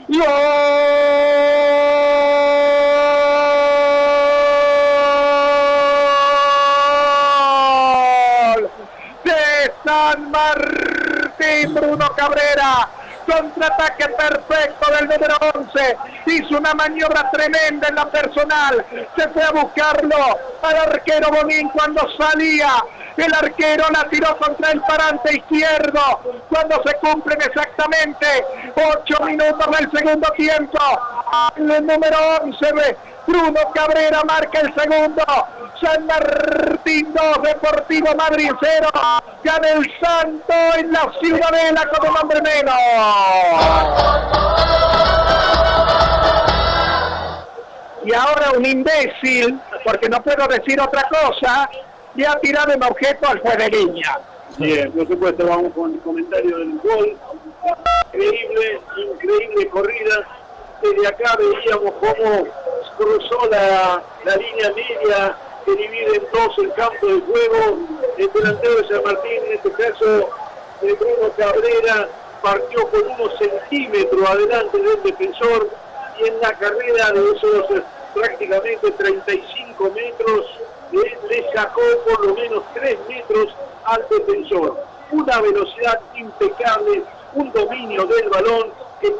¡Gol! De San Martín, Bruno Cabrera. Contraataque perfecto del número 11. Hizo una maniobra tremenda en la personal. Se fue a buscarlo al arquero Bonín cuando salía. El arquero la tiró contra el parante izquierdo. Cuando se cumplen exactamente 8 minutos del segundo tiempo. El número 11, Bruno Cabrera, marca el segundo. San Martín 2, Deportivo Madrid 0. Gana el Santo en la Ciudadela con un hombre menos. Y ahora un imbécil, porque no puedo decir otra cosa, le ha tirado un objeto al juez de línea. Bien, por supuesto, vamos con el comentario del gol. Increíble corrida. Desde acá veíamos cómo cruzó la línea media que divide en dos el campo de juego. El delantero de San Martín, en este caso Bruno Cabrera, partió con unos centímetros adelante del defensor, y en la carrera de esos prácticamente 35 metros le sacó por lo menos 3 metros al defensor. Una velocidad impecable, un dominio del balón que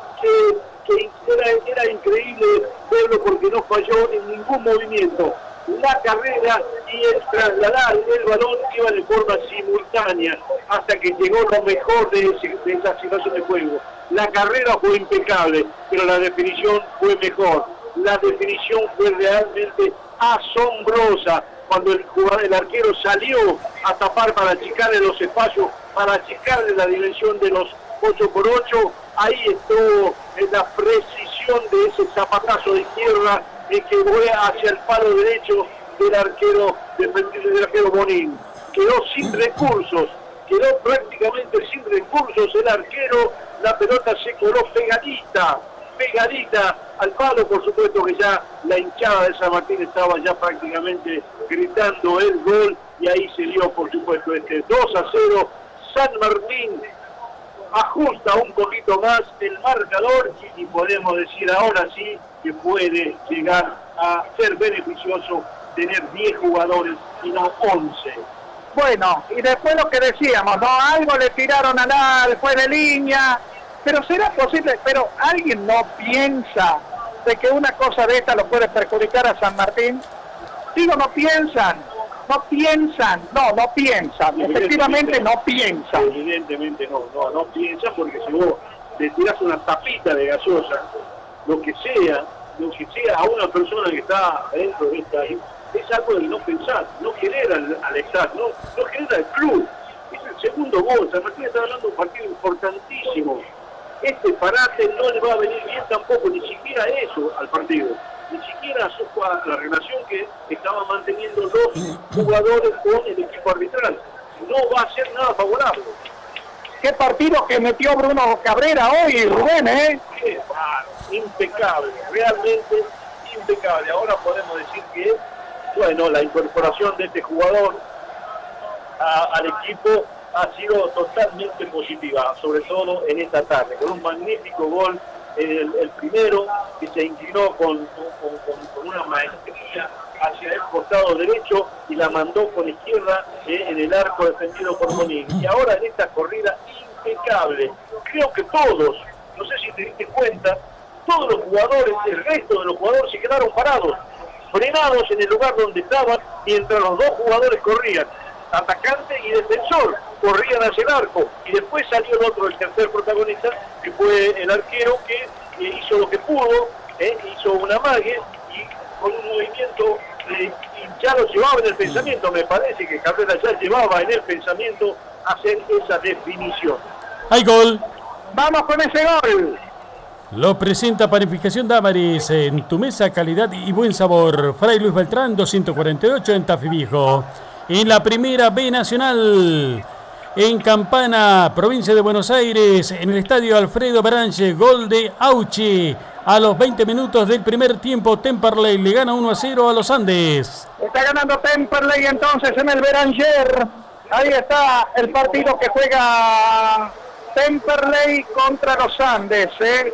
era increíble verlo porque no falló en ningún movimiento. La carrera y el trasladar del balón iban de forma simultánea hasta que llegó lo mejor de esa situación de juego. La carrera fue impecable, pero la definición fue mejor. La definición fue realmente asombrosa cuando el arquero salió a tapar para achicarle los espacios, para achicarle la dimensión de los 8x8. Ahí estuvo la precisión de ese zapatazo de izquierda que fue hacia el palo derecho del arquero Bonín. Quedó sin recursos, quedó prácticamente sin recursos el arquero. La pelota se coló pegadita al palo. Por supuesto que ya la hinchada de San Martín estaba ya prácticamente gritando el gol, y ahí se dio por supuesto este 2-0. San Martín ajusta un poquito más el marcador y podemos decir ahora sí que puede llegar a ser beneficioso tener 10 jugadores y no 11. Bueno, y después lo que decíamos, ¿no? Algo le tiraron al juez de línea, pero será posible, pero ¿alguien no piensa de que una cosa de esta lo puede perjudicar a San Martín? Digo, no piensan, efectivamente no piensan. Evidentemente no piensan, porque si vos le tirás una tapita de gaseosa, lo que sea a una persona que está dentro de esta, es algo de no pensar, no querer al Estado, no querer al club. Es el segundo gol. San Martín está hablando de un partido importantísimo. Este parate no le va a venir bien tampoco, ni siquiera eso al partido, ni siquiera a la relación que estaban manteniendo los jugadores con el equipo arbitral. No va a ser nada favorable. ¿Qué partido que metió Bruno Cabrera hoy, Rubén, Impecable, realmente impecable. Ahora podemos decir que, bueno, la incorporación de este jugador al equipo ha sido totalmente positiva, sobre todo en esta tarde, con un magnífico gol, el primero, que se inclinó con una maestría hacia el costado derecho y la mandó con izquierda en el arco defendido por Bonín. Y ahora en esta corrida impecable, creo que todos, no sé si te diste cuenta, todos los jugadores, el resto de los jugadores se quedaron parados, frenados en el lugar donde estaban, mientras los dos jugadores corrían. Atacante y defensor corrían hacia el arco, y después salió el tercer protagonista, que fue el arquero, que hizo lo que pudo, hizo una amague, y con un movimiento y ya lo llevaba en el pensamiento. Me parece que Cabrera ya llevaba en el pensamiento hacer esa definición. ¡Hay gol! ¡Vamos con ese gol! Lo presenta Panificación Dámaris, en tu mesa, calidad y buen sabor. Fray Luis Beltrán, 248 en Tafí Viejo. En la Primera B Nacional, en Campana, provincia de Buenos Aires, en el estadio Alfredo Baranche, gol de Auchi. A los 20 minutos del primer tiempo, Temperley le gana 1-0 a los Andes. Está ganando Temperley entonces en el Beranger. Ahí está el partido que juega Temperley contra los Andes.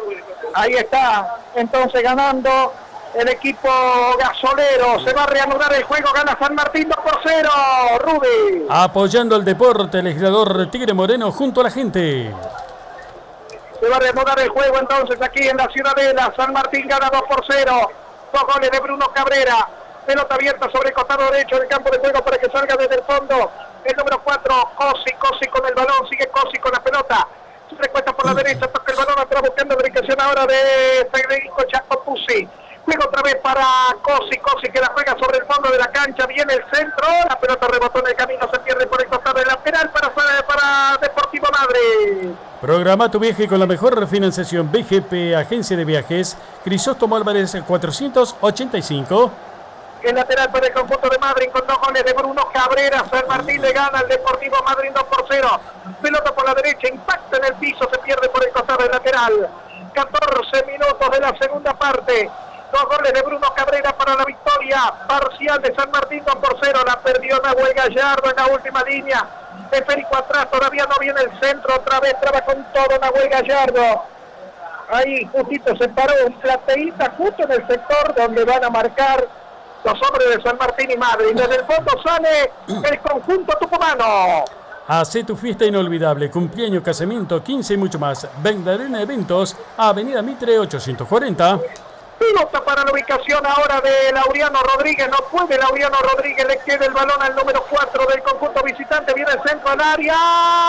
Ahí está, entonces ganando el equipo gasolero. Se va a reanudar el juego, gana San Martín 2-0, Rubi. Apoyando el deporte, el legislador Tigre Moreno junto a la gente. Se va a reanudar el juego entonces aquí en la Ciudadela. San Martín gana 2-0. 2 goles de Bruno Cabrera. Pelota abierta sobre el costado derecho del campo de juego para que salga desde el fondo. El número 4, Cosi con el balón. Sigue Cosi con la pelota. Se recuesta por la derecha, toca el balón atrás buscando la ubicación ahora de Federico Chacopuzzi. Juega otra vez para Cosi que la juega sobre el fondo de la cancha. Viene el centro. La pelota rebotó en el camino. Se pierde por el costado del lateral para Deportivo Madrid. Programa tu viaje con la mejor financiación. BGP, Agencia de Viajes. Crisóstomo Álvarez 485. El lateral para el conjunto de Madrid con 2 goles de Bruno Cabrera. San Martín le gana al Deportivo Madrid 2-0. Pelota por la derecha, impacta en el piso, se pierde por el costado del lateral. 14 minutos de la segunda parte. 2 goles de Bruno Cabrera para la victoria parcial de San Martín 2-0. La perdió Nahuel Gallardo en la última línea. Esférico atrás, todavía no viene el centro. Otra vez traba con todo Nahuel Gallardo. Ahí justito se paró un plateíta justo en el sector donde van a marcar los hombres de San Martín y Madrid. Desde el fondo sale el conjunto tucumano. Hacé tu fiesta inolvidable, cumpleaños, casamiento, 15 y mucho más. Vendarena Eventos, Avenida Mitre 840. Pelota para la ubicación ahora de Laureano Rodríguez. No puede Laureano Rodríguez, le queda el balón al número 4 del conjunto visitante. Viene el centro al área.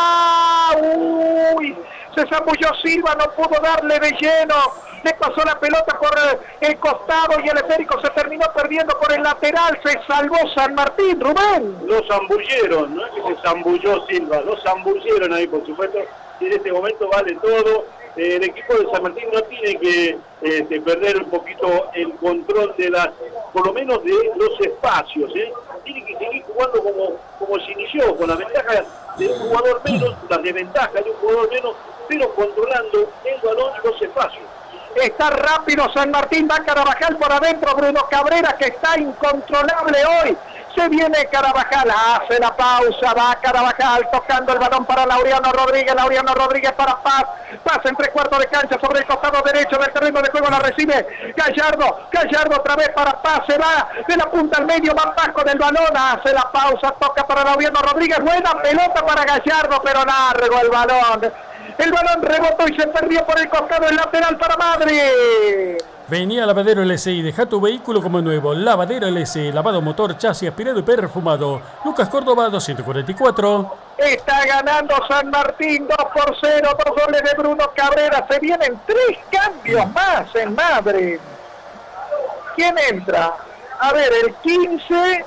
¡Uy! Se zambulló Silva, no pudo darle de lleno. Le pasó la pelota por el costado y el esférico se terminó perdiendo por el lateral. Se salvó San Martín, Rubén. Lo zambulleron, no es que se zambulló Silva, lo zambulleron ahí, por supuesto. Y en este momento vale todo. El equipo de San Martín no tiene que perder un poquito el control de por lo menos de los espacios, tiene que seguir jugando como se inició, con la ventaja de un jugador menos, la desventaja de un jugador menos, pero controlando el balón y los espacios. Está rápido San Martín, va Carabajal por adentro, Bruno Cabrera que está incontrolable hoy. Se viene Carabajal, hace la pausa, va Carabajal tocando el balón para Laureano Rodríguez para Paz entre cuartos de cancha sobre el costado derecho del terreno de juego, la recibe Gallardo otra vez para Paz, se va de la punta al medio, va Paz con el balón, hace la pausa, toca para Laureano Rodríguez, buena pelota para Gallardo, pero largo el balón rebotó y se perdió por el costado del lateral para Madrid. Venía Lavadero LSI, deja tu vehículo como nuevo. Lavadero LSI, lavado motor, chasis, aspirado y perfumado. Lucas Córdoba 244. Está ganando San Martín 2-0, 2 goles de Bruno Cabrera. Se vienen 3 cambios más en Madrid. ¿Quién entra? A ver, el 15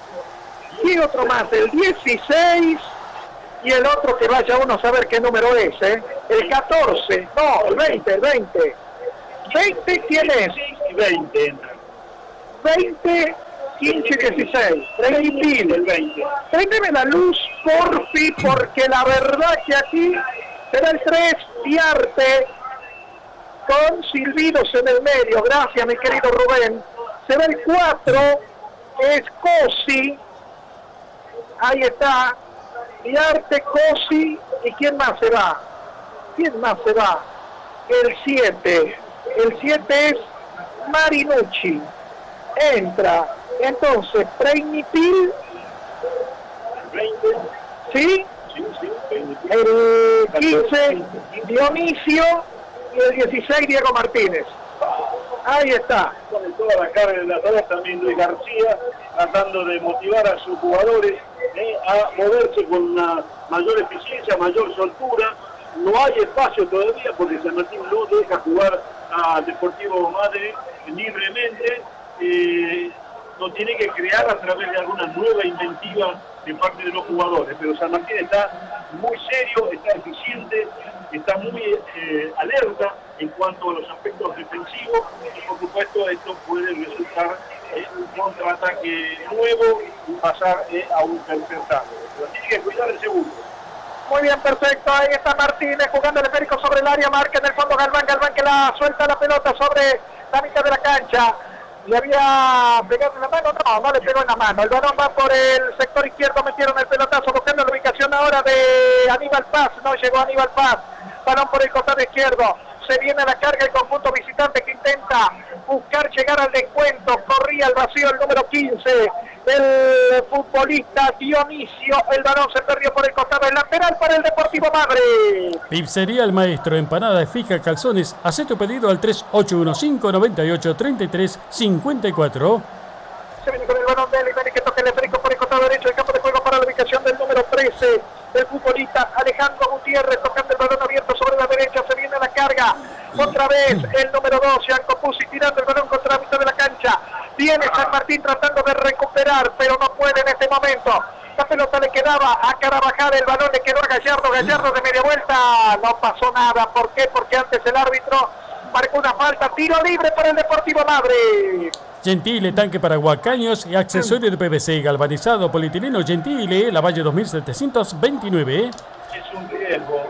y otro más, el 16 y el otro que vaya uno a saber qué número es, el 14, no, el 20. 20, ¿quién es? 20. 20, 15 y 16. 30.000. El 20. Préndeme la luz, porfi, porque la verdad que aquí será el 3, Diarte, con silbidos en el medio. Gracias, mi querido Rubén. Se ve el 4, es Cosi. Ahí está. Diarte, Cosi. ¿Y quién más se va? El 7. El 7 es Marinucci. Entra. Entonces, Preinipil. 20. ¿Sí? Sí, El 15, Dionisio. Y el 16, Diego Martínez. Ahí está. Con toda la carga de la tarea también Luis García, tratando de motivar a sus jugadores a moverse con una mayor eficiencia, mayor soltura. No hay espacio todavía porque San Martín no deja jugar a Deportivo Madrid libremente. Lo tiene que crear a través de alguna nueva inventiva de parte de los jugadores. Pero San Martín está muy serio, está eficiente, está muy alerta en cuanto a los aspectos defensivos y por supuesto esto puede resultar en un contraataque nuevo y pasar a un tercer tanto. Pero tiene que cuidar el segundo. Muy bien, perfecto. Ahí está Martínez jugando el esférico sobre el área. Marca en el fondo Galván que la suelta la pelota sobre la mitad de la cancha. ¿Le había pegado en la mano? No le pegó en la mano. El balón va por el sector izquierdo. Metieron el pelotazo buscando la ubicación ahora de Aníbal Paz. No llegó Aníbal Paz. Balón por el costado izquierdo. se viene a la carga el conjunto visitante que intenta buscar llegar al descuento. Corría al vacío el número 15, el futbolista Dionisio. El balón se perdió por el costado, el lateral para el Deportivo Madre. Pizzería El Maestro, empanada fija, calzones. Hacé tu pedido al 3815-9833-54. Se viene con el balón de Elimeni que toca el esférico por el costado derecho del campo de juego para la ubicación del número 13. El futbolista Alejandro Gutiérrez tocando el balón abierto sobre la derecha. Se viene a la carga. Otra vez el número 2, Yanko Pusi, tirando el balón contra la mitad de la cancha. Viene San Martín tratando de recuperar, pero no puede en este momento. La pelota le quedaba a Carabajal, el balón le quedó a Gallardo. Gallardo de media vuelta. No pasó nada. ¿Por qué? Porque antes el árbitro marcó una falta. Tiro libre para el Deportivo Madre. Gentile, tanque para huacaños y accesorio de PVC, galvanizado, polietileno Gentile, la Valle 2729. Es un riesgo.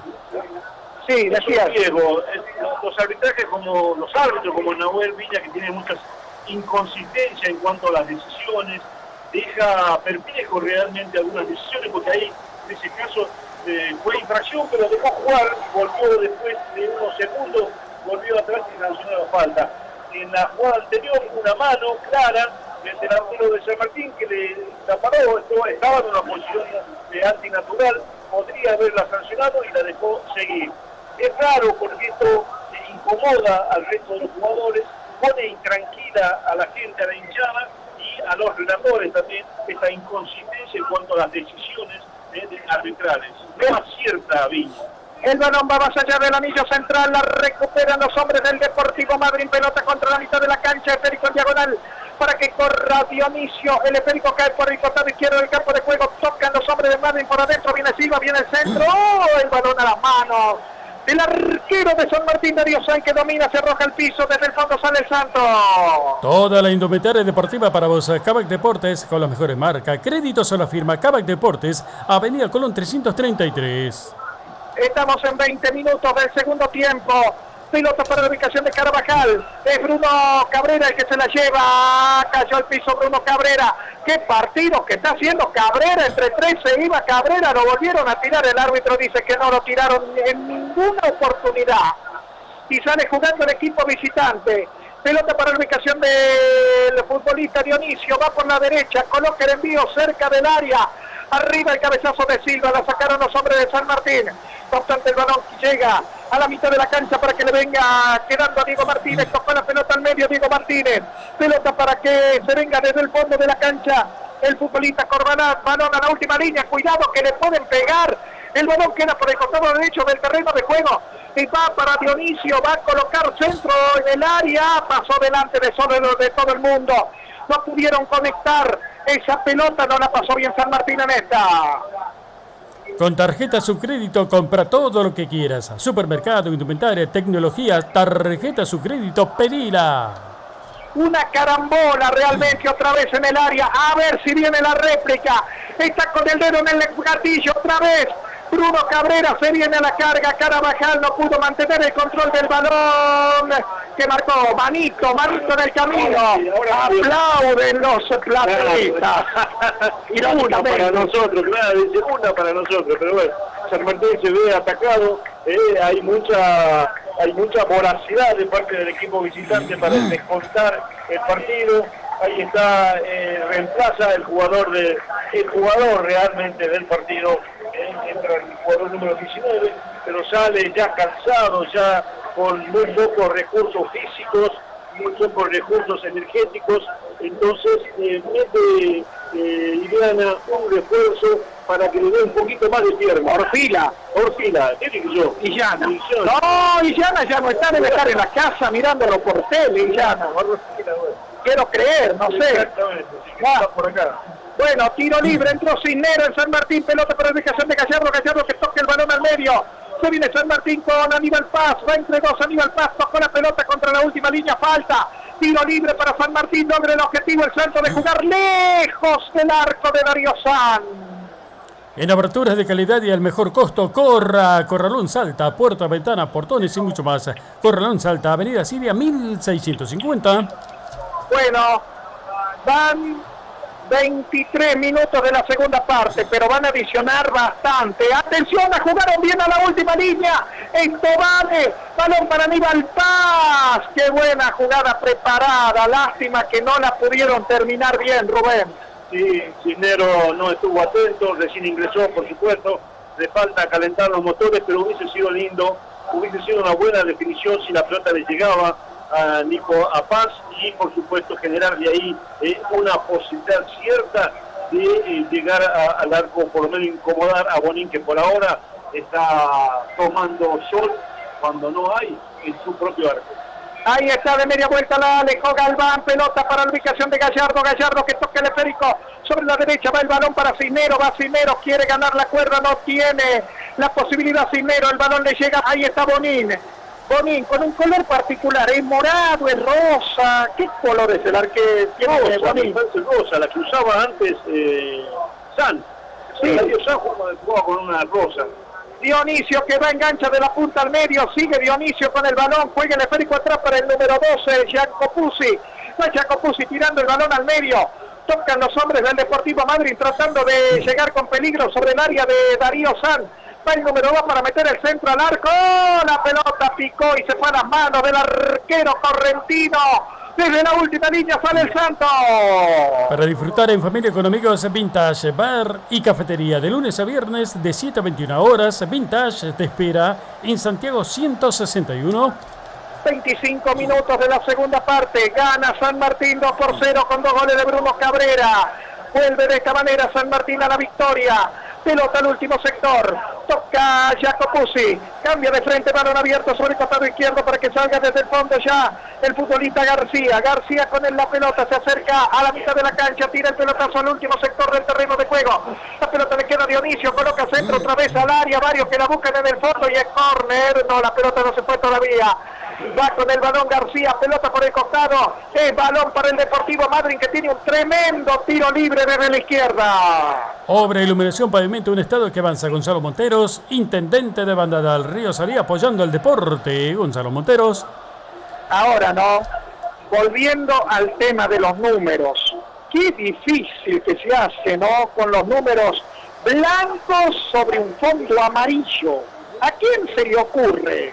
Sí, decía. Es un riesgo. Los arbitrajes, como los árbitros, como Nahuel Viña, que tiene muchas inconsistencias en cuanto a las decisiones, deja perplejo realmente algunas decisiones, porque ahí, en ese caso, fue infracción, pero dejó jugar, volvió después de unos segundos, volvió atrás y sancionó la falta. En la jugada anterior, una mano clara del delantero de San Martín que le taparó, estaba en una posición de antinatural, podría haberla sancionado y la dejó seguir. Es raro porque esto incomoda al resto de los jugadores, pone intranquila a la gente, a la hinchada y a los relatores también, esta inconsistencia en cuanto a las decisiones arbitrales. No acierta Viña. El balón va más allá del anillo central, la recuperan los hombres del Deportivo Madrid, pelota contra la mitad de la cancha, esférico en diagonal para que corra Dionisio, el esférico cae por el costado izquierdo del campo de juego, tocan los hombres de Madrid por adentro, viene Silva, viene el centro, el balón a las manos del arquero de San Martín, Darío Sáenz, que domina, se arroja al piso, desde el fondo sale el Santo. Toda la indumentaria deportiva para vos, Kavak Deportes, con las mejores marcas, créditos a la firma Kavak Deportes, Avenida Colón 333. Estamos en 20 minutos del segundo tiempo. Pelota para la ubicación de Carabajal. Es Bruno Cabrera el que se la lleva. Cayó al piso Bruno Cabrera. Qué partido que está haciendo Cabrera. Entre tres se iba Cabrera. Lo volvieron a tirar. El árbitro dice que no lo tiraron en ninguna oportunidad. Y sale jugando el equipo visitante. Pelota para la ubicación del futbolista Dionisio. Va por la derecha. Coloca el envío cerca del área. Arriba el cabezazo de Silva. La sacaron los hombres de San Martín. No obstante, el balón llega a la mitad de la cancha para que le venga quedando a Diego Martínez. Tocó la pelota al medio Diego Martínez. Pelota para que se venga desde el fondo de la cancha el futbolista Corbalán. Balón a la última línea. Cuidado que le pueden pegar. El balón queda por el costado derecho del terreno de juego. Y va para Dionisio. Va a colocar centro en el área. Pasó delante de todo el mundo. No pudieron conectar esa pelota. No la pasó bien San Martín en esta. Con tarjeta Subcrédito compra todo lo que quieras. Supermercado, indumentaria, tecnología, tarjeta Subcrédito, pedila. Una carambola realmente otra vez en el área. A ver si viene la réplica. Está con el dedo en el gatillo otra vez. Bruno Cabrera se viene a la carga. Carabajal no pudo mantener el control del balón. Que marcó manito en el camino. Aplauden los plateristas. Una para nosotros, claro, dice una para nosotros, pero bueno, San Martín se ve atacado, hay mucha voracidad de parte del equipo visitante para descontar el partido. Ahí está, reemplaza el jugador realmente del partido, entra el jugador número 19, pero sale ya cansado, ya con muy pocos recursos físicos, muy pocos recursos energéticos. Entonces mete Iliana un refuerzo para que le dé un poquito más de pierna. Orfila, ¿qué digo yo? Illana. No, Illana ya no está, debe estar en la casa mirándolo por tele, Illana. Quiero creer, no sé. Exactamente, está por acá. Bueno, tiro libre, entró Cisnero en San Martín, pelota para la ubicación de Gallardo que toca el balón al medio. Se viene San Martín con Aníbal Paz, va entre dos Aníbal Paz, tocó la pelota contra la última línea, falta. Tiro libre para San Martín, logra el objetivo, el salto de jugar lejos del arco de Darío Sanz. En aberturas de calidad y al mejor costo, Corralón Salta, puerta, ventana, portones y mucho más. Corralón Salta, Avenida Siria 1650. Bueno, van 23 minutos de la segunda parte, pero van a adicionar bastante. Atención, la jugaron bien a la última línea. Esto vale. Balón para Aníbal Paz. Qué buena jugada preparada. Lástima que no la pudieron terminar bien, Rubén. Sí, Cisneros no estuvo atento, recién ingresó, por supuesto. Le falta calentar los motores, pero hubiese sido lindo. Hubiese sido una buena definición si la pelota le llegaba a Nico a Paz y por supuesto generar de ahí una posibilidad cierta de llegar al arco, por lo menos incomodar a Bonín, que por ahora está tomando sol cuando no hay en su propio arco. Ahí está de media vuelta, la alejó Galván, pelota para la ubicación de Gallardo, Gallardo que toca el esférico, sobre la derecha va el balón para Cisneros, va Cisneros, quiere ganar la cuerda, no tiene la posibilidad Cisneros, el balón le llega, ahí está Bonín, con un color particular, es morado, es rosa, ¿qué color es el arque tiene Bonín? Rosa, la que usaba antes San, sí. San jugaba con una rosa. Dionisio que va engancha de la punta al medio, sigue Dionisio con el balón, juega el esférico atrás para el número 12, Jacopuzzi, va Jacopuzzi tirando el balón al medio, tocan los hombres del Deportivo Madryn tratando de llegar con peligro sobre el área de Darío San, va el número 2 para meter el centro al arco, la pelota picó y se fue a las manos del arquero correntino. Desde la última línea sale el Santos. Para disfrutar en familia con amigos, Vintage Bar y Cafetería. De lunes a viernes de 7 a 21 horas. Vintage te espera en Santiago 161. 25 minutos de la segunda parte. Gana San Martín 2-0 con 2 goles de Bruno Cabrera. Vuelve de esta manera San Martín a la victoria. Pelota al último sector, toca Jacopuzzi, cambia de frente, balón abierto sobre el costado izquierdo para que salga desde el fondo ya el futbolista García. García con él la pelota, se acerca a la mitad de la cancha, tira el pelotazo al último sector del terreno de juego. La pelota le queda a Dionisio, coloca centro otra vez al área, varios que la buscan en el fondo y es córner. No, la pelota no se fue todavía. Va con el balón García, pelota por el costado, es balón para el Deportivo Madryn que tiene un tremendo tiro libre desde la izquierda. Obra, iluminación, pavimento, un estado que avanza. Gonzalo Monteros, intendente de Banda del Río Salí, apoyando el deporte. Gonzalo Monteros. Ahora no, volviendo al tema de los números, qué difícil que se hace, ¿no? Con los números blancos sobre un fondo amarillo. ¿A quién se le ocurre?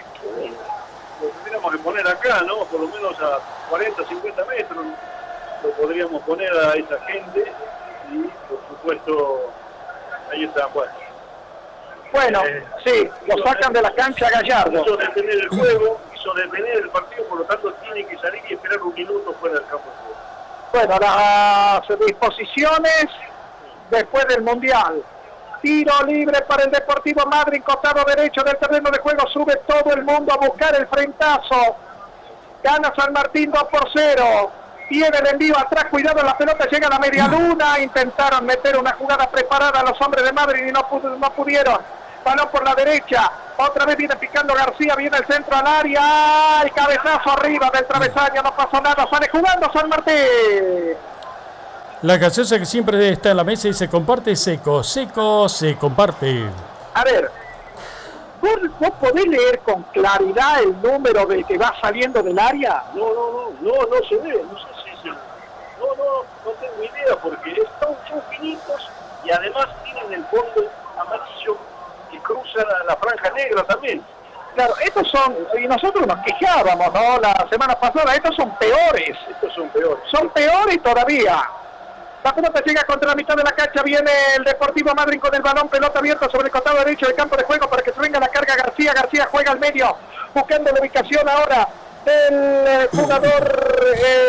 Lo tendríamos que poner acá, ¿no? Por lo menos a 40, 50 metros lo podríamos poner a esa gente y por supuesto ahí está, bueno, sí, lo sacan de la cancha Gallardo. Hizo detener el juego, hizo detener el partido, por lo tanto tiene que salir y esperar un minuto fuera del campo de juego. Bueno, las disposiciones después del Mundial. Tiro libre para el Deportivo Madryn, costado derecho del terreno de juego, sube todo el mundo a buscar el frentazo. Gana San Martín 2-0. Tiene el envío atrás, cuidado, la pelota llega a la media luna. Intentaron meter una jugada preparada a los hombres de Madryn y no pudieron. Balón por la derecha, otra vez viene picando García, viene el centro al área. El cabezazo arriba del travesaño, no pasó nada, sale jugando San Martín. La gaseosa que siempre está en la mesa y se comparte, Seco se comparte. A ver, ¿vos podés leer con claridad el número del que va saliendo del área? No se ve, no sé si se... No tengo idea porque son finitos y además tienen el fondo amarillo que cruza la franja negra también. Claro, estos son, y nosotros nos quejábamos, ¿no? La semana pasada, estos son peores. Son peores todavía. La pelota llega contra la mitad de la cancha, viene el Deportivo Madryn con el balón, pelota abierta sobre el costado derecho del campo de juego para que se venga la carga García. García juega al medio, buscando la ubicación ahora del jugador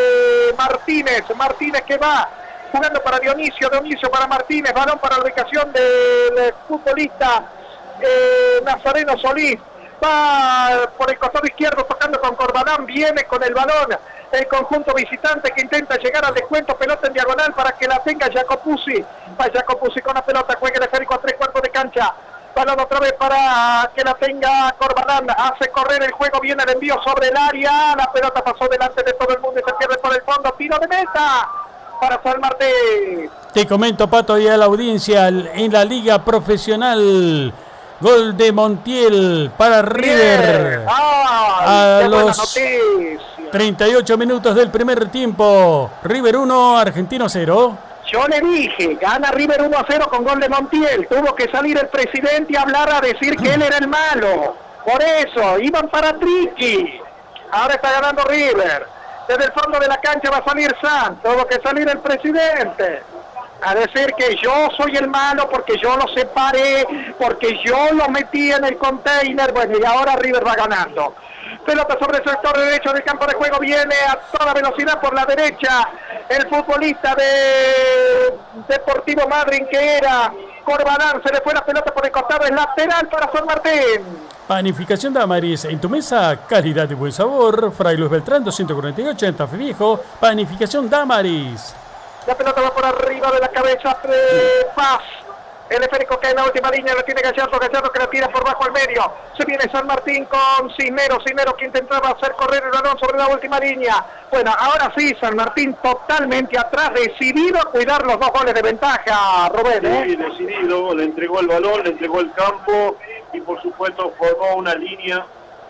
Martínez que va jugando para Dionisio para Martínez, balón para la ubicación del futbolista Nazareno Solís. Va por el costado izquierdo tocando con Corbalán, viene con el balón el conjunto visitante que intenta llegar al descuento, pelota en diagonal para que la tenga Jacopuzzi. Va Jacopuzzi con la pelota, juega el esférico a 3/4 de cancha. Balón otra vez para que la tenga Corbalán, hace correr el juego, viene el envío sobre el área, la pelota pasó delante de todo el mundo y se pierde por el fondo, tiro de meta para San Martín. Te comento, Pato, y a la audiencia, en la liga profesional, gol de Montiel para River. A los 38 minutos del primer tiempo. River 1, Argentino 0. Yo le dije, gana River 1-0 con gol de Montiel. Tuvo que salir el presidente y hablar a decir que él era el malo. Por eso, iban para Triqui. Ahora está ganando River. Desde el fondo de la cancha va a salir San. Tuvo que salir el presidente a decir que yo soy el malo porque yo lo separé, porque yo lo metí en el container. Bueno, y ahora River va ganando. Pelota sobre el sector derecho del campo de juego, viene a toda velocidad por la derecha el futbolista de Deportivo Madryn, que era Corbalán. Se le fue la pelota por el costado, es lateral para San Martín. Panificación Damaris, en tu mesa, calidad y buen sabor. Fray Luis Beltrán, 248 en Tafí Viejo. Panificación Damaris. La pelota va por arriba de la cabeza de Paz. El esférico cae en la última línea, lo tiene Gallardo que la tira por bajo al medio. Se viene San Martín con Cisneros que intentaba hacer correr el balón sobre la última línea. Bueno, ahora sí, San Martín totalmente atrás, decidido a cuidar los 2 goles de ventaja, Rubén. Sí, decidido, le entregó el balón, le entregó el campo y por supuesto formó una línea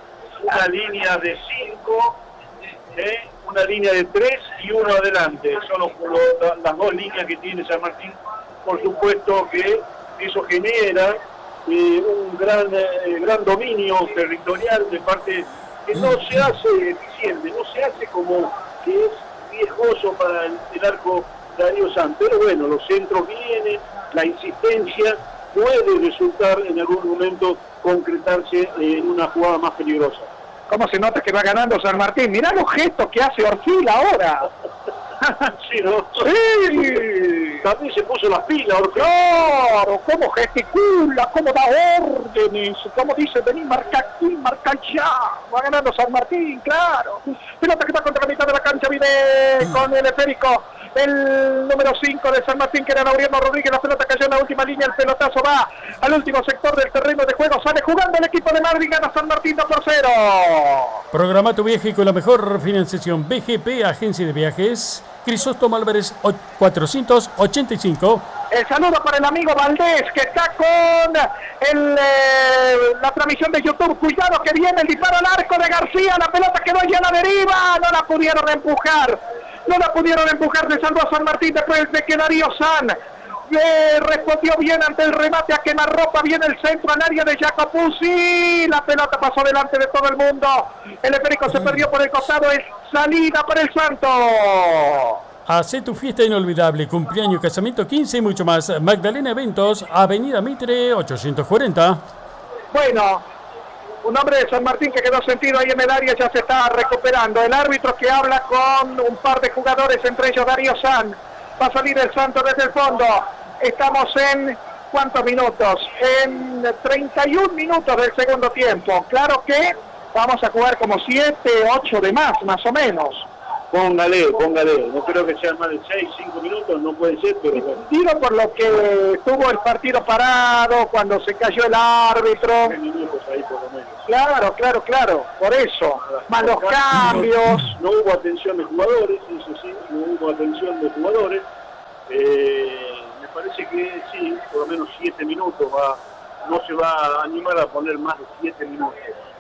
de 5, una línea de 3 y uno adelante. Son las 2 líneas que tiene San Martín. Por supuesto que eso genera un gran dominio territorial de parte que no se hace eficiente, no se hace como que es riesgoso para el arco Darío San. Pero bueno, los centros vienen, la insistencia puede resultar en algún momento concretarse en una jugada más peligrosa. ¿Cómo se nota que va ganando San Martín? Mirá los gestos que hace Orfil ahora. Sí, ¿no? Sí. También se puso las pilas, Orfil. Claro, cómo gesticula, cómo da órdenes, cómo dice, vení, marca aquí, marca allá. Va ganando San Martín, claro. Pelota que va contra la mitad de la cancha, viene con el esférico el número 5 de San Martín, que era Laureano Rodríguez. La pelota cayó en la última línea, el pelotazo va al último sector del terreno de juego. Sale jugando el equipo de Madrid, gana San Martín 2-0. Programa tu viaje con la mejor financiación. BGP, Agencia de Viajes. Crisóstomo Álvarez 485. El saludo para el amigo Valdés, que está con la transmisión de YouTube. Cuidado que viene el disparo al arco de García. La pelota quedó ya a la deriva. No la pudieron empujar. Se salvó a San Martín después de que Darío San respondió bien ante el remate a quemarropa. Viene el centro al área de Jacopuzzi. La pelota pasó delante de todo el mundo. El esférico se perdió por el costado. Es salida para el Santo. Hacé tu fiesta inolvidable, cumpleaños, casamiento, 15 y mucho más. Magdalena Eventos, Avenida Mitre, 840. Bueno, un hombre de San Martín que quedó sentido ahí en el área, ya se está recuperando. El árbitro que habla con un par de jugadores, entre ellos Darío San. Va a salir el Santo desde el fondo. Estamos en, ¿cuántos minutos? En 31 minutos del segundo tiempo. Claro que vamos a jugar como 7, 8 de más o menos. Póngale. No creo que sean más de 6, 5 minutos, no puede ser, pero bueno. Digo por lo que estuvo el partido parado, cuando se cayó el árbitro. 3 minutos ahí por lo menos. Claro, por eso. Más los cambios. No hubo atención de jugadores, eso sí, no hubo atención de jugadores. Me parece que sí, por lo menos 7 minutos no se va a animar a poner más de 7 minutos.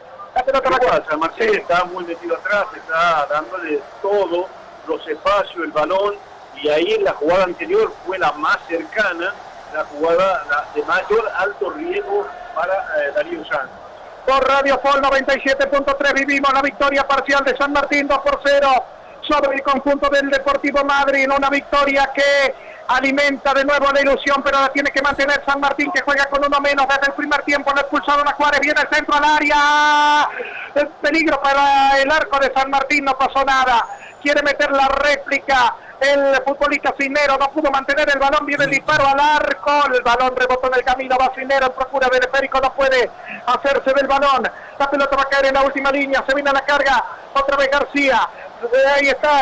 San Martín está muy metido atrás, está dándole todos los espacios, el balón, y ahí en la jugada anterior fue la más cercana, la jugada de mayor alto riesgo para Darío Sanz. Por Radio Fol 97.3 vivimos la victoria parcial de San Martín 2-0 sobre el conjunto del Deportivo Madryn. Una victoria que alimenta de nuevo la ilusión, pero la tiene que mantener San Martín, que juega con uno menos desde el primer tiempo. Lo expulsaron a Juárez, viene el centro al área. El peligro para el arco de San Martín, no pasó nada. Quiere meter la réplica el futbolista Cisneros, no pudo mantener el balón, viene el disparo al arco, el balón rebotó en el camino, va Cisneros en procura del esférico, no puede hacerse del balón. La pelota va a caer en la última línea, se viene a la carga, otra vez García, ahí está,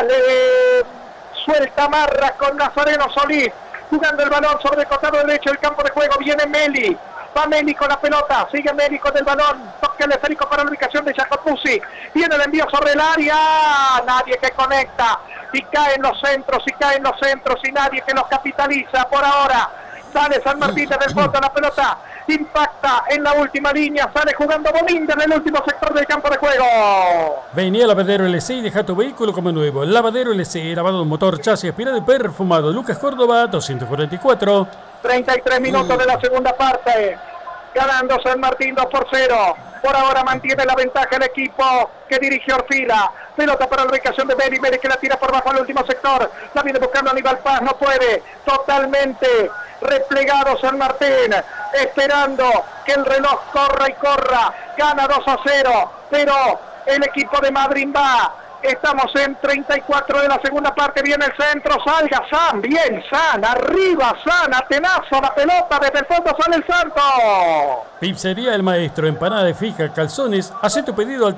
suelta Marra con Nazareno Solís, jugando el balón sobre el costado derecho del campo de juego, viene Meli. Va Meli con la pelota, sigue Meli con el balón, toca el esférico para la ubicación de Jacopuzzi, viene el envío sobre el área, nadie que conecta, y caen los centros, y nadie que los capitaliza por ahora. Sale San Martín desde el fondo, la pelota impacta en la última línea, sale jugando Boninda en el último sector del campo de juego. Venía Lavadero LC y deja tu vehículo como nuevo. Lavadero LC, lavado de motor, chasis, aspirado y perfumado. Lucas Córdoba, 244. 33 minutos de la segunda parte. Ganando San Martín 2-0. Por ahora mantiene la ventaja el equipo que dirige Orfila. Pelota para la ubicación de Beri. Beri que la tira por bajo al último sector. La viene buscando Aníbal Paz. No puede. Totalmente replegado San Martín. Esperando que el reloj corra y corra. Gana 2-0. Pero el equipo de Madrid va. Estamos en 34 de la segunda parte. Viene el centro. Salga San. Bien San. Arriba San. Atenazo la pelota. Desde el fondo sale el Santo. Pizzería El Maestro. Empanada de fija, calzones. Haz tu pedido al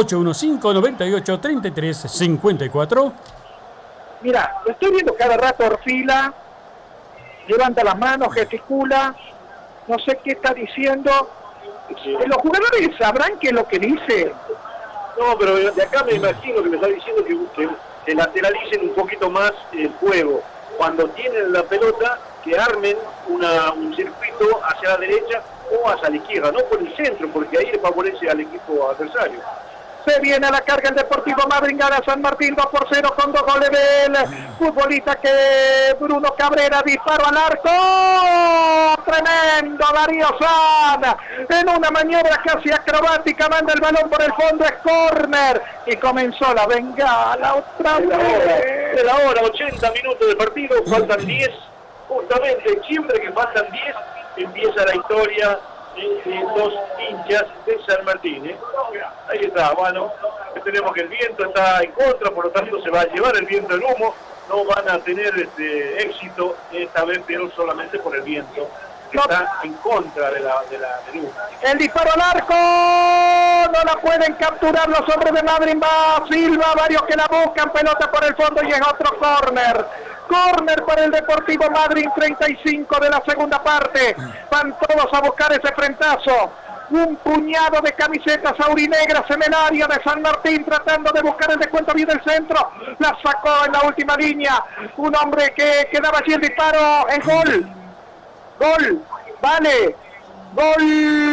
3815-98-33-54. Mira, lo estoy viendo cada rato Orfila. Levanta las manos, gesticula. No sé qué está diciendo. Los jugadores sabrán qué es lo que dice. No, pero de acá me imagino que me está diciendo que lateralicen un poquito más el juego. Cuando tienen la pelota, que armen un circuito hacia la derecha o hacia la izquierda, no por el centro, porque ahí le favorece al equipo adversario. Se viene a la carga el Deportivo Madryn, gana San Martín 2-0 con 2 goles del futbolista que Bruno Cabrera, disparo al arco, tremendo Darío San, en una maniobra casi acrobática, manda el balón por el fondo, es córner, y comenzó la bengala otra vez. De la hora, 80 minutos de partido, faltan 10, justamente siempre que faltan 10, empieza la historia de los hinchas de San Martín. Ahí está, bueno, tenemos que el viento está en contra, por lo tanto se va a llevar el viento el humo, no van a tener éxito esta vez, pero solamente por el viento, que está en contra del humo. El disparo al arco, no la pueden capturar los hombres de Madryn, va Silva, varios que la buscan, pelota por el fondo y es otro córner. Córner para el Deportivo Madryn, 35 de la segunda parte. Van todos a buscar ese frentazo. Un puñado de camisetas aurinegras en el área de San Martín, tratando de buscar el descuento bien del centro. La sacó en la última línea. Un hombre que quedaba allí el disparo. Es gol. Gol. Vale. Gol.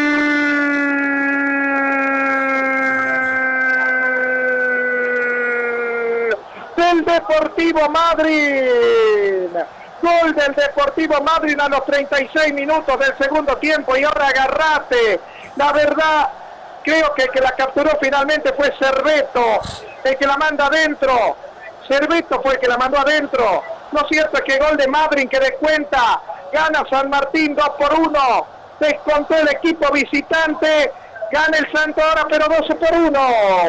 Del Deportivo Madryn. Gol del Deportivo Madryn a los 36 minutos del segundo tiempo. Y ahora Garrate. La verdad, creo que el que la capturó finalmente fue Cerveto, el que la manda adentro. Cerveto fue el que la mandó adentro. Lo cierto es que gol de Madryn que descuenta. Gana San Martín 2-1. Descontó el equipo visitante. Gana el Santo ahora, pero 2-1.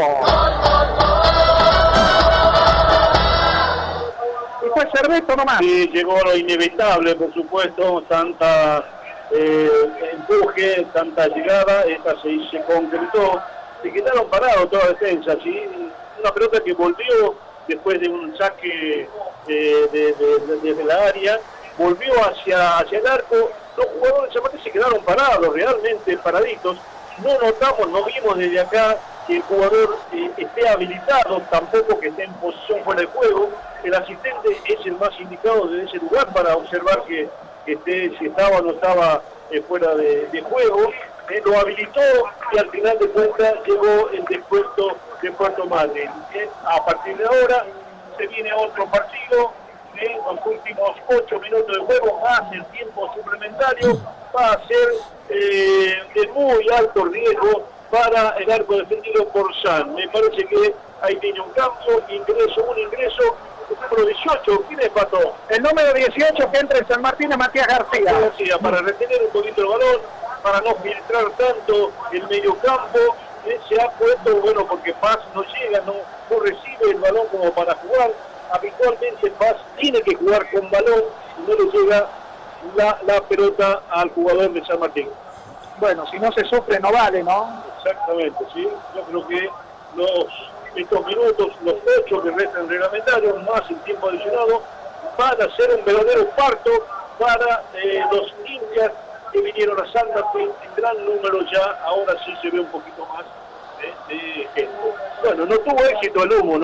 Y fue Cerveto nomás. Sí, llegó lo inevitable, por supuesto, tanta empuje, tanta llegada, esta se concretó, se quedaron parados toda la defensa, ¿sí? Una pelota que volvió después de un saque desde la área, volvió hacia el arco, los jugadores de San Martín se quedaron parados, realmente paraditos, no notamos, no vimos desde acá que el jugador esté habilitado, tampoco que esté en posición fuera de juego, el asistente es el más indicado desde ese lugar para observar que si estaba o no estaba fuera de juego, lo habilitó y al final de cuentas llegó el descuento de Puerto Madryn. A partir de ahora se viene otro partido, los últimos 8 minutos de juego más el tiempo suplementario va a ser de muy alto riesgo para el arco defendido por San. Me parece que ahí tiene un cambio, un ingreso. El número 18, ¿quién empató? El número 18 que entra en San Martín es Matías García. Para retener un poquito el balón, para no filtrar tanto el medio campo, se ha puesto, bueno, porque Paz no llega, no recibe el balón como para jugar. Habitualmente Paz tiene que jugar con balón y no le llega la pelota al jugador de San Martín. Bueno, si no se sufre no vale, ¿no? Exactamente, sí. Yo creo que estos minutos, los 8 que restan reglamentarios, más el tiempo adicionado, van a ser un verdadero parto para los hinchas que vinieron a San Martín en gran número ya. Ahora sí se ve un poquito más de gente. Bueno, no tuvo éxito el humo, ¿no?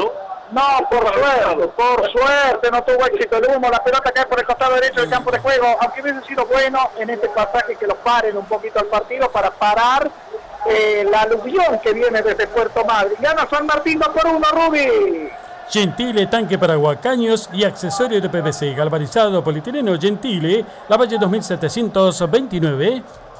No, por suerte no tuvo éxito el humo, la pelota cae por el costado derecho del campo de juego, aunque hubiese sido bueno en este pasaje que los paren un poquito al partido para parar la aluvión que viene desde Puerto Madryn. Gana San Martín 2-1, Rubi. Gentile, tanque para huacaños y accesorios de PVC, galvanizado, polietileno, Gentile, la Valle 2729.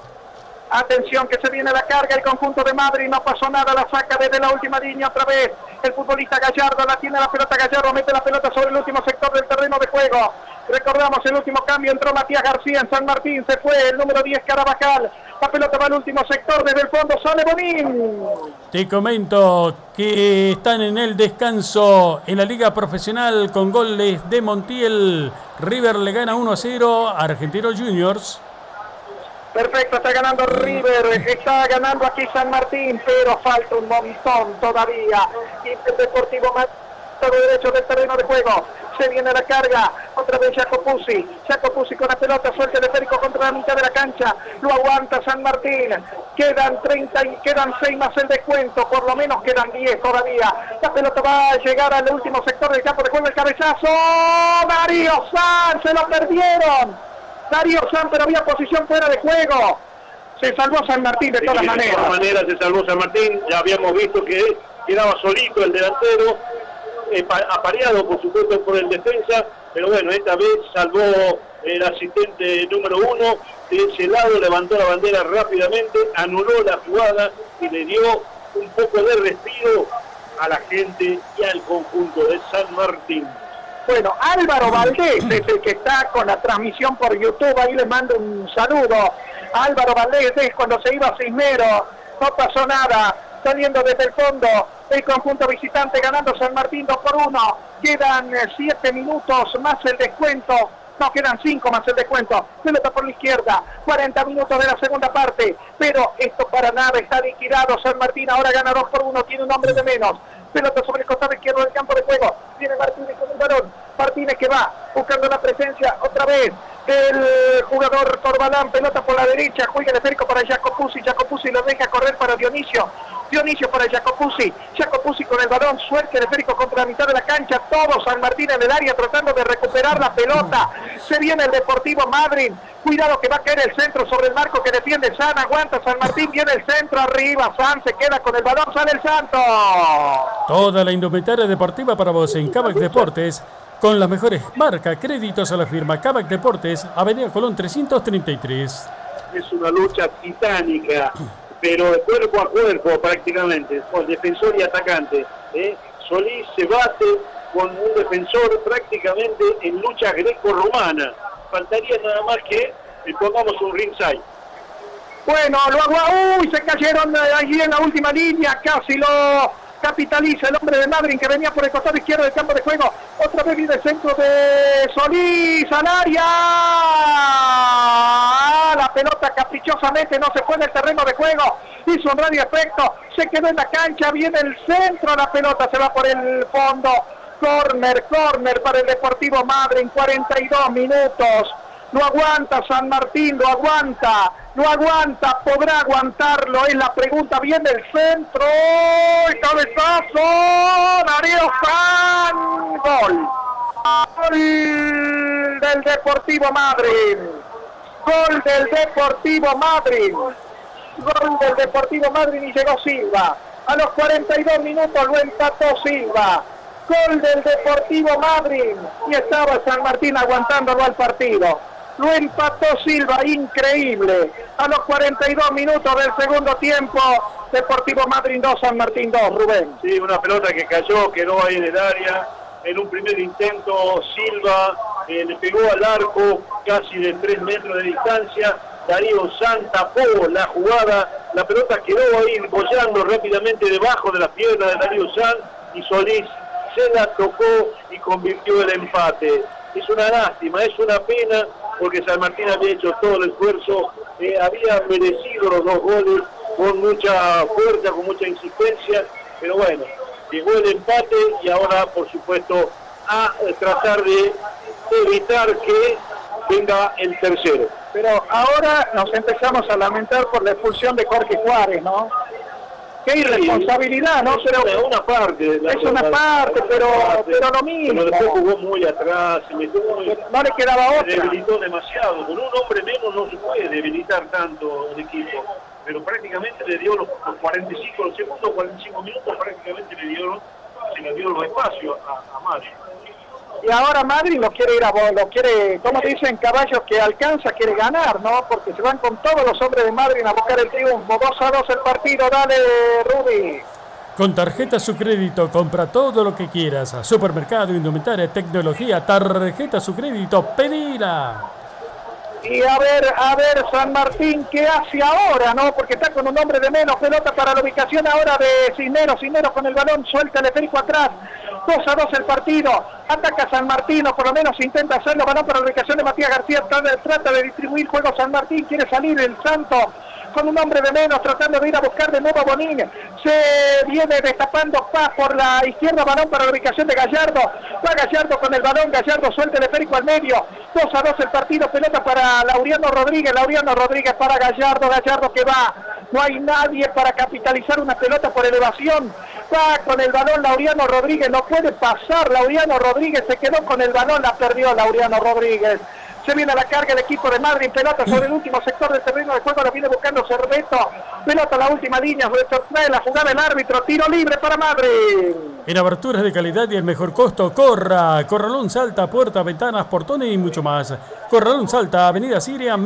Atención que se viene la carga, el conjunto de Madrid, no pasó nada, la saca desde la última línea otra vez. El futbolista Gallardo, la tiene la pelota Gallardo, mete la pelota sobre el último sector del terreno de juego. Recordamos el último cambio, entró Matías García en San Martín, se fue el número 10 Carabajal. La pelota va al último sector, desde el fondo sale Bonín. Te comento que están en el descanso en la Liga Profesional con goles de Montiel. River le gana 1-0 a Argentinos Juniors. Perfecto, está ganando River, está ganando aquí San Martín, pero falta un montón todavía. Y el Deportivo Madrid, derecho del terreno de juego. Se viene la carga, otra vez Jacopuzzi con la pelota, suelta de Férico contra la mitad de la cancha, lo aguanta San Martín, quedan 6 más el descuento, por lo menos quedan 10 todavía, la pelota va a llegar al último sector del campo de juego, el cabezazo, Darío Sanz, se lo perdieron, Darío Sanz, pero había posición fuera de juego, se salvó San Martín de todas maneras. De todas maneras se salvó San Martín, ya habíamos visto que quedaba solito el delantero, apareado por supuesto por el defensa, pero bueno, esta vez salvó el asistente número 1 de ese lado, levantó la bandera rápidamente, anuló la jugada y le dio un poco de respiro a la gente y al conjunto de San Martín. Bueno, Álvaro Valdés es el que está con la transmisión por YouTube, ahí le mando un saludo. Álvaro Valdés es cuando se iba a Cisneros, no pasó nada, saliendo desde el fondo, el conjunto visitante ganando San Martín 2-1, quedan 7 minutos más el descuento, no, quedan 5 más el descuento, pelota por la izquierda, 40 minutos de la segunda parte, pero esto para nada está liquidado, San Martín ahora gana 2-1, tiene un hombre de menos, pelota sobre el costado izquierdo del campo de juego, viene Martínez con el balón, Martínez que va buscando la presencia otra vez del jugador Corbalán, pelota por la derecha, juega el esférico para Jacopuzzi lo deja correr para Dionisio para Jacopuzzi con el balón, suelta el esférico contra la mitad de la cancha, todo San Martín en el área tratando de recuperar la pelota, se viene el Deportivo Madryn, cuidado que va a caer el centro sobre el marco que defiende San, aguanta San Martín, viene el centro arriba, San se queda con el balón, sale el Santo. Toda la indumentaria deportiva para vos en Kavak Deportes, con las mejores marcas, créditos a la firma Kavak Deportes, Avenida Colón 333. Es una lucha titánica, pero de cuerpo a cuerpo prácticamente, con defensor y atacante. Solís se bate con un defensor prácticamente en lucha greco-romana. Faltaría nada más que le pongamos un ringside. Bueno, se cayeron allí en la última línea, casi lo capitaliza el hombre de Madryn que venía por el costado izquierdo del campo de juego. Otra vez viene el centro de Solís al área. La pelota caprichosamente no se fue del terreno de juego. Hizo un radio efecto. Se quedó en la cancha. Viene el centro. La pelota se va por el fondo. Corner para el Deportivo Madryn. 42 minutos. Lo aguanta San Martín, lo aguanta, podrá aguantarlo, es la pregunta, viene el centro, el cabezazo, Darío Sanz, gol del Deportivo Madryn, gol del Deportivo Madryn y llegó Silva, a los 42 minutos lo empató Silva, gol del Deportivo Madryn y estaba San Martín aguantándolo al partido. Lo empató Silva, increíble. A los 42 minutos del segundo tiempo, Deportivo Madryn 2, San Martín 2, Rubén. Sí, una pelota que cayó, quedó ahí en el área. En un primer intento, Silva le pegó al arco casi de 3 metros de distancia. Darío Sanz tapó la jugada. La pelota quedó ahí bollando rápidamente debajo de la pierna de Darío Sanz y Solís se la tocó y convirtió el empate. Es una lástima, es una pena, porque San Martín había hecho todo el esfuerzo, había merecido los 2 goles con mucha fuerza, con mucha insistencia, pero bueno, llegó el empate y ahora, por supuesto, a tratar de evitar que venga el tercero. Pero ahora nos empezamos a lamentar por la expulsión de Jorge Juárez, ¿no? Qué irresponsabilidad, ¿no? Pero es una parte. Es una parte, pero lo mismo. Pero después jugó muy atrás, no le quedaba otra. Debilitó demasiado. Con un hombre menos no se puede debilitar tanto el equipo. Pero prácticamente le dio los 45, los segundos 45 minutos, prácticamente se le dio los espacios a Madrid. Y ahora Madrid lo quiere, como dicen, caballos que alcanza, quiere ganar, ¿no? Porque se van con todos los hombres de Madrid a buscar el triunfo. 2-2 el partido, dale, Rudy. Con tarjeta Su Crédito, compra todo lo que quieras. Supermercado, indumentaria, tecnología, tarjeta Su Crédito, pedila. Y a ver San Martín, ¿qué hace ahora, no? Porque está con un hombre de menos, pelota para la ubicación ahora de Cisneros con el balón, suelta el esférico atrás, 2-2 el partido, ataca San Martín, o por lo menos intenta hacerlo, balón para la ubicación de Matías García, trata de distribuir juego San Martín, quiere salir el Santo, con un hombre de menos, tratando de ir a buscar de nuevo a Bonín, se viene destapando Paz por la izquierda, balón para la ubicación de Gallardo, va Gallardo con el balón, Gallardo suelta el esférico al medio, 2-2 el partido, pelota para Laureano Rodríguez para Gallardo que va, no hay nadie para capitalizar una pelota por elevación, va con el balón Laureano Rodríguez, no puede pasar Laureano Rodríguez, se quedó con el balón, la perdió Laureano Rodríguez. Se viene a la carga el equipo de Madrid, pelota sobre el último sector del terreno de juego, la viene buscando Cerveto, pelota a la última línea, trae la jugada el árbitro, tiro libre para Madrid. En aberturas de calidad y el mejor costo, Corralón Salta, puertas, ventanas, portones y mucho más. Corralón Salta, Avenida Siria,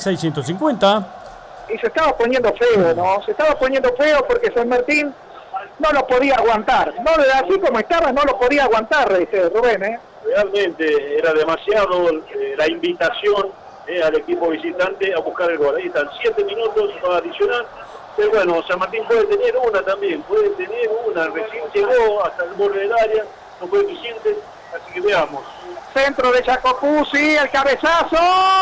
1650. Y se estaba poniendo feo, ¿no? Se estaba poniendo feo porque San Martín no lo podía aguantar. No, así como estaba, no lo podía aguantar, Rubén, ¿eh? Realmente era demasiado la invitación al equipo visitante a buscar el gol. Ahí están 7 minutos para adicionar. Pero bueno, San Martín puede tener una también, recién llegó hasta el borde del área, no fue eficiente, así que veamos. Centro de Chacopuzzi, el cabezazo,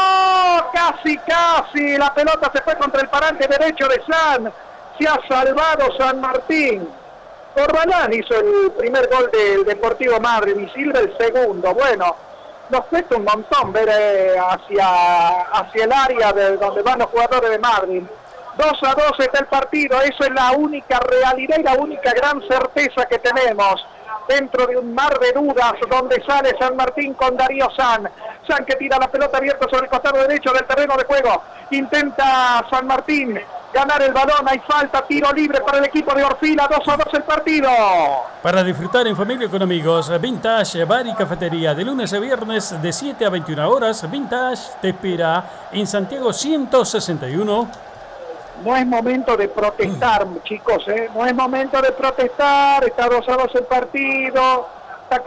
casi, la pelota se fue contra el parante derecho de San, se ha salvado San Martín. Corbalán hizo el primer gol del Deportivo Madrid y Silva el segundo. Bueno, nos cuesta un montón ver hacia el área de donde van los jugadores de Madrid. 2-2 está el partido, eso es la única realidad y la única gran certeza que tenemos. Dentro de un mar de dudas donde sale San Martín con Darío San que tira la pelota abierta sobre el costado derecho del terreno de juego. Intenta San Martín ganar el balón, hay falta, tiro libre para el equipo de Orfila, 2-2 el partido. Para disfrutar en familia y con amigos, Vintage Bar y Cafetería, de lunes a viernes de 7 a 21 horas. Vintage te espera en Santiago 161. No es momento de protestar, chicos, no es momento de protestar, está 2-2 el partido, está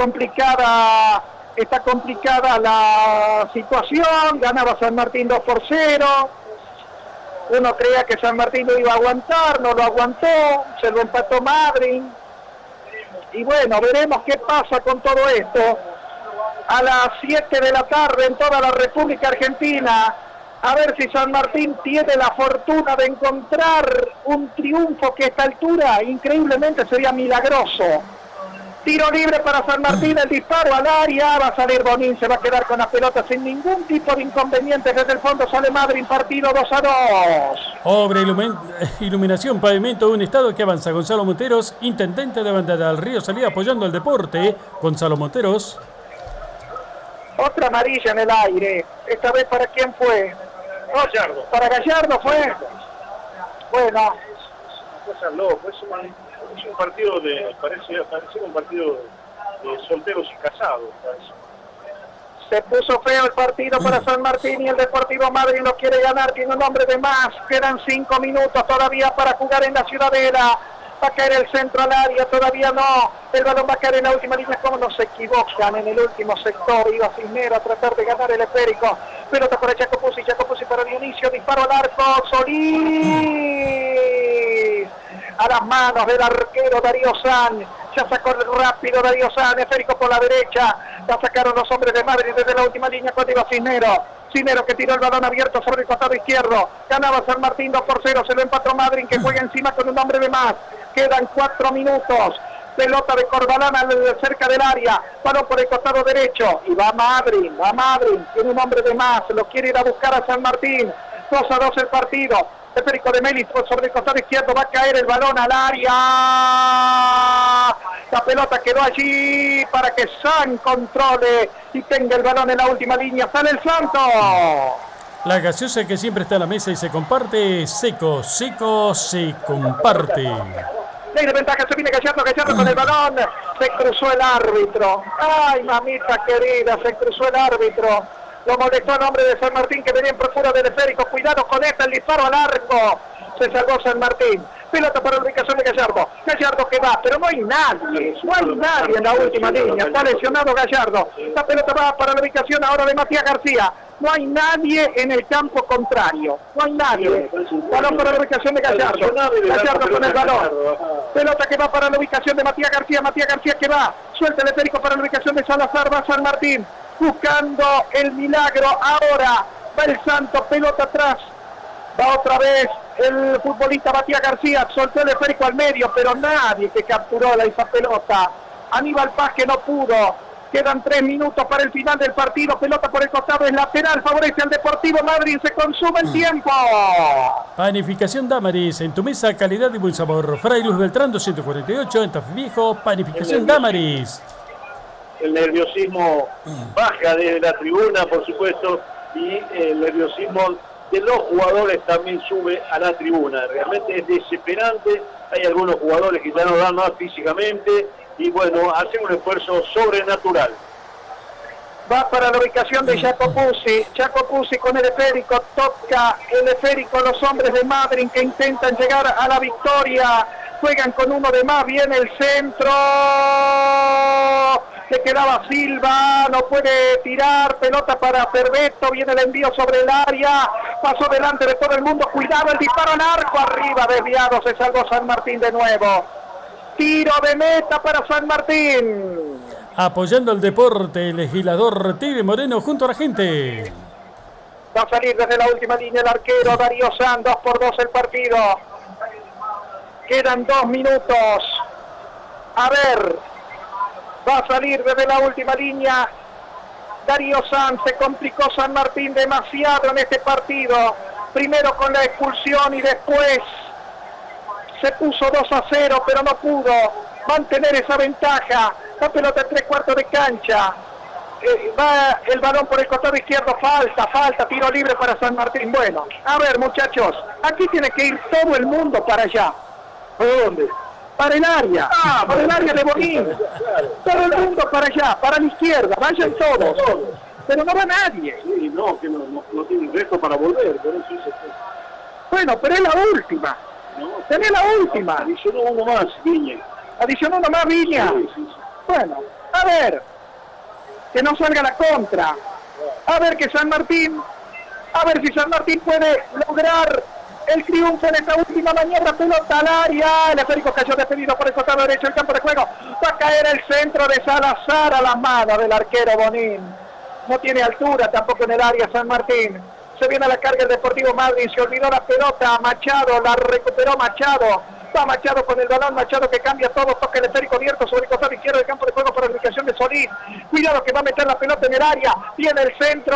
complicada la situación, ganaba San Martín 2-0, uno creía que San Martín lo iba a aguantar, no lo aguantó, se lo empató Madrid, y bueno, veremos qué pasa con todo esto, a las 7 de la tarde en toda la República Argentina. A ver si San Martín tiene la fortuna de encontrar un triunfo que a esta altura increíblemente sería milagroso. Tiro libre para San Martín, el disparo al área, va a salir Bonín, se va a quedar con la pelota sin ningún tipo de inconveniente. Desde el fondo sale Madrid, partido 2-2. Obra, iluminación, pavimento, un estado que avanza. Gonzalo Monteros, intendente de Bandera del Río, salía apoyando el deporte. Gonzalo Monteros. Otra amarilla en el aire. Esta vez, ¿para quién fue? Gallardo. ¿Para Gallardo fue? Bueno. Cosa loco, es un partido parece un partido de solteros y casados. Se puso feo el partido para San Martín y el Deportivo Madrid lo quiere ganar, tiene un hombre de más. Quedan 5 minutos todavía para jugar en la Ciudadela. Va a caer el centro al área, todavía no. El balón va a caer en la última línea, como no se equivocan en el último sector. Iba Cisneros a tratar de ganar el esférico. Pelota para Chacopuzzi para Dionisio, disparo al arco, Solís. A las manos del arquero Darío San. Ya sacó rápido Darío San, esférico por la derecha. La sacaron los hombres de Madrid desde la última línea cuando iba Cisneros que tiró el balón abierto sobre el costado izquierdo. Ganaba San Martín 2-0, se lo empató Madrid que juega encima con un hombre de más. Quedan 4 minutos. Pelota de Corbalán cerca del área. Balón por el costado derecho. Y va Madrid. Tiene un hombre de más. Lo quiere ir a buscar a San Martín. 2-2 el partido. Esférico de Melis sobre el costado izquierdo, va a caer el balón al área. La pelota quedó allí para que San controle y tenga el balón en la última línea. Sale el Santo. La gaseosa que siempre está en la mesa y se comparte, Seco se comparte. Ley de ventaja, se viene Gallardo con el balón. Se cruzó el árbitro. Ay, mamita querida, se cruzó el árbitro. Lo molestó el hombre de San Martín que venía en procura del esférico. Cuidado con el disparo al arco. Se salvó San Martín. Pelota para la ubicación de Gallardo. Gallardo que va, pero no hay nadie. No hay nadie en la última línea. Está lesionado Gallardo. La pelota va para la ubicación ahora de Matías García. No hay nadie en el campo contrario. No hay nadie. Balón para la ubicación de Gallardo. Gallardo con el balón. Pelota que va para la ubicación de Matías García. Matías García que va. Suelta el esférico para la ubicación de Salazar. Va San Martín. Buscando el milagro. Ahora va el Santo. Pelota atrás. Va otra vez el futbolista Matías García. Soltó el esférico al medio, pero nadie que capturó esa pelota. Aníbal Paz que no pudo. Quedan 3 minutos para el final del partido. Pelota por el costado, es lateral. Favorece al Deportivo Madryn. Se consume el tiempo. Panificación Damaris. En tu mesa, calidad y buen sabor. Fray Luis Beltrán, 248. En Tafí Viejo. Panificación Damaris. El nerviosismo baja desde la tribuna, por supuesto. Y el nerviosismo de los jugadores también sube a la tribuna. Realmente es desesperante. Hay algunos jugadores que ya no dan más físicamente. Y bueno, hace un esfuerzo sobrenatural. Va para la ubicación de Jacopuzzi. Jacopuzzi con el esférico. Toca el esférico los hombres de Madryn que intentan llegar a la victoria. Juegan con uno de más. Viene el centro. Le quedaba Silva. No puede tirar. Pelota para Perbeto. Viene el envío sobre el área. Pasó delante de todo el mundo. Cuidado el disparo al arco. Arriba desviado. Se salvó San Martín de nuevo. Tiro de meta para San Martín. Apoyando el deporte, el legislador Tigre Moreno junto a la gente. Va a salir desde la última línea el arquero Darío San. 2-2 el partido. Quedan 2 minutos. A ver. Va a salir desde la última línea Darío San. Se complicó San Martín demasiado en este partido. Primero con la expulsión y después se puso 2-0, pero no pudo mantener esa ventaja. La pelota en 3/4 de cancha. Va el balón por el costado izquierdo. Falta. Tiro libre para San Martín. Bueno, a ver, muchachos. Aquí tiene que ir todo el mundo para allá. ¿Para dónde? Para el área. Para el área de Bonín. Todo el mundo para allá, para la izquierda. Vayan todos. Pero no va nadie. Sí, no, que no tienen resto para volver. Pero sí bueno, pero es la última. Tenés la última. Adicionó uno más, Viña. Adicionó uno más, Viña. Sí. Bueno, a ver. Que no salga la contra. A ver que San Martín. A ver si San Martín puede lograr el triunfo en esta última maniobra. Pelota al área. El esférico cayó despedido por el costado derecho del campo de juego. Va a caer el centro de Salazar a las manos del arquero Bonín. No tiene altura tampoco en el área San Martín. Se viene a la carga el Deportivo Madryn. Se olvidó la pelota. Machado la recuperó Machado. Va Machado con el balón. Machado que cambia todo. Toca el esférico abierto sobre el costado izquierdo del campo de juego para la ubicación de Solís. Cuidado que va a meter la pelota en el área. Viene el centro.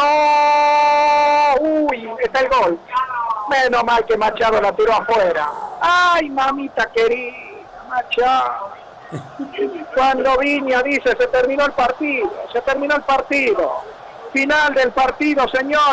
Uy, está el gol. Menos mal que Machado la tiró afuera. Ay, mamita querida. Machado. Cuando Viña dice se terminó el partido. Final del partido, señor.